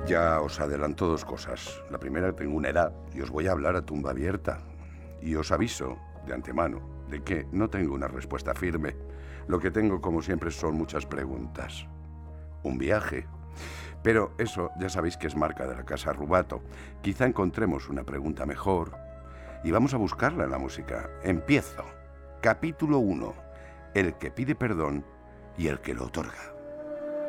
Ya os adelanto dos cosas. La primera, tengo una edad y os voy a hablar a tumba abierta. Y os aviso de antemano de que no tengo una respuesta firme. Lo que tengo, como siempre, son muchas preguntas. Un viaje. Pero eso ya sabéis que es marca de la Casa Rubato. Quizá encontremos una pregunta mejor y vamos a buscarla en la música. Empiezo. Capítulo 1. El que pide perdón y el que lo otorga.